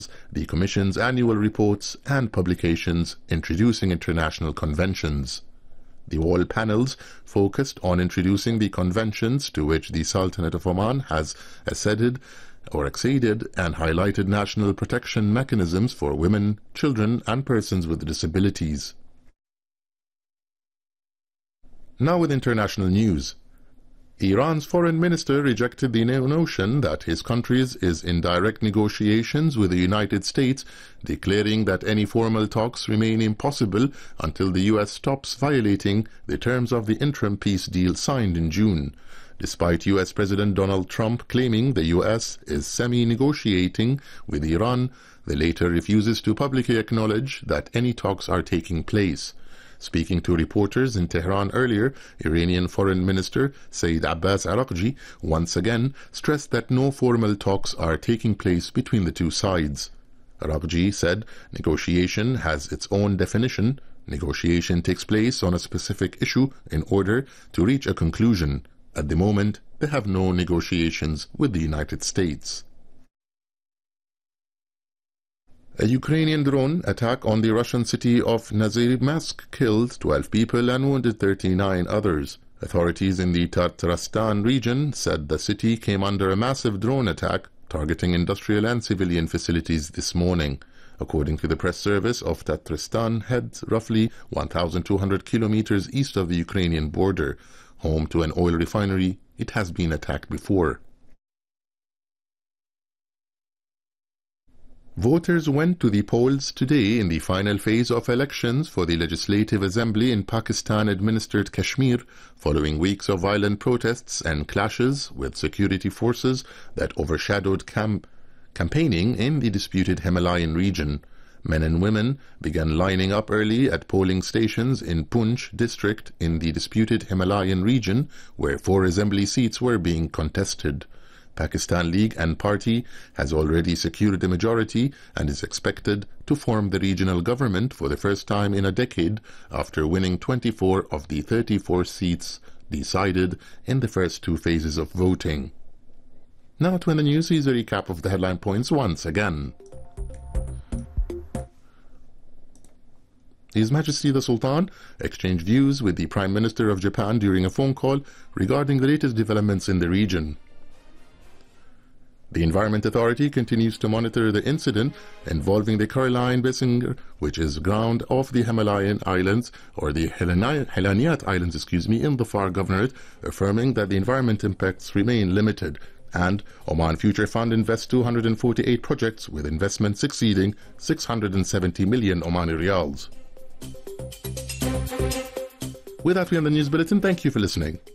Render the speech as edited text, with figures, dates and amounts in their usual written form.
the Commission's annual reports and publications introducing international conventions. The wall panels focused on introducing the conventions to which the Sultanate of Oman has acceded and highlighted national protection mechanisms for women, children and persons with disabilities. Now with international news. Iran's foreign minister rejected the notion that his country is in direct negotiations with the United States, declaring that any formal talks remain impossible until the U.S. stops violating the terms of the interim peace deal signed in June. Despite U.S. President Donald Trump claiming the U.S. is semi-negotiating with Iran, the latter refuses to publicly acknowledge that any talks are taking place. Speaking to reporters in Tehran earlier, Iranian Foreign Minister Saeed Abbas Araghchi once again stressed that no formal talks are taking place between the two sides. Araghchi said negotiation has its own definition. Negotiation takes place on a specific issue in order to reach a conclusion. At the moment, they have no negotiations with the United States. A Ukrainian drone attack on the Russian city of Nazirmask killed 12 people and wounded 39 others. Authorities in the Tatristan region said the city came under a massive drone attack targeting industrial and civilian facilities this morning. According to the press service of Tatristan, heads roughly 1,200 kilometers east of the Ukrainian border. Home to an oil refinery, it has been attacked before. Voters went to the polls today in the final phase of elections for the Legislative Assembly in Pakistan-administered Kashmir, following weeks of violent protests and clashes with security forces that overshadowed campaigning in the disputed Himalayan region. Men and women began lining up early at polling stations in Poonch district in the disputed Himalayan region, where 4 assembly seats were being contested. Pakistan League and Party has already secured a majority and is expected to form the regional government for the first time in a decade after winning 24 of the 34 seats decided in the first 2 phases of voting. Now to the news, here's a recap of the headline points once again. His Majesty the Sultan exchanged views with the Prime Minister of Japan during a phone call regarding the latest developments in the region. The Environment Authority continues to monitor the incident involving the Caroline Bessinger, which is ground off the Himalayan Islands, or the Helaniyat Islands, in the Far Governorate, affirming that the environment impacts remain limited. And Oman Future Fund invests 248 projects with investments exceeding 670 million Omani Riyals. With that, we end the news bulletin. Thank you for listening.